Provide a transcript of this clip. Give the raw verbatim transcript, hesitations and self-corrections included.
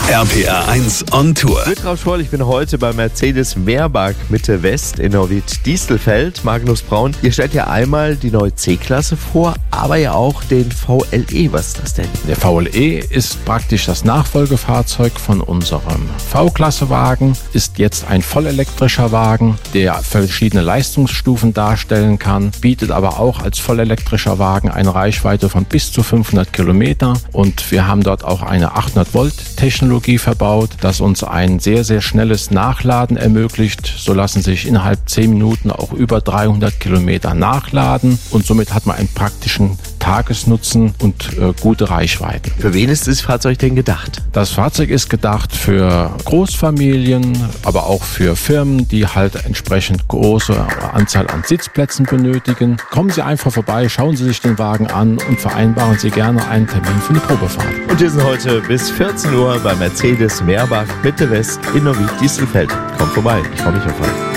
R P R eins on Tour. Wiltraud Schorl, ich bin heute bei Mercedes Meerbach Mitte West in Neuwied-Diestelfeld. Magnus Braun, ihr stellt ja einmal die neue C-Klasse vor, aber ja auch den V L E. Was ist das denn? Der V L E ist praktisch das Nachfolgefahrzeug von unserem V-Klasse-Wagen, ist jetzt ein vollelektrischer Wagen, der verschiedene Leistungsstufen darstellen kann, bietet aber auch als vollelektrischer Wagen eine Reichweite von bis zu fünfhundert Kilometer und wir haben dort auch eine achthundert Volt Technologie verbaut, das uns ein sehr, sehr schnelles Nachladen ermöglicht. So lassen sich innerhalb zehn Minuten auch über dreihundert Kilometer nachladen und somit hat man einen praktischen Tagesnutzen und äh, gute Reichweiten. Für wen ist das Fahrzeug denn gedacht? Das Fahrzeug ist gedacht für Großfamilien, aber auch für Firmen, die halt entsprechend große Anzahl an Sitzplätzen benötigen. Kommen Sie einfach vorbei, schauen Sie sich den Wagen an und vereinbaren Sie gerne einen Termin für eine Probefahrt. Und wir sind heute bis vierzehn Uhr bei Mercedes Meerbach Mitte West in Neuwied-Diestelfeld. Kommt vorbei, ich freue mich auf euch.